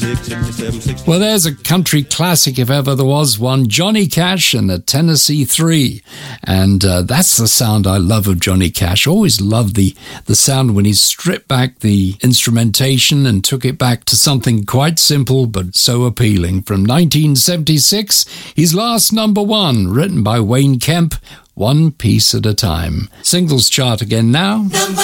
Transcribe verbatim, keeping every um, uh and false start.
six, sixty-seven, sixty. Well, there's a country classic if ever there was one, Johnny Cash and the Tennessee Three. And uh, that's the sound I love of Johnny Cash. Always loved the, the sound when he stripped back the instrumentation and took it back to something quite simple but so appealing. From nineteen seventy-six, his last number one, written by Wayne Kemp, One Piece at a Time. Singles chart again now. Number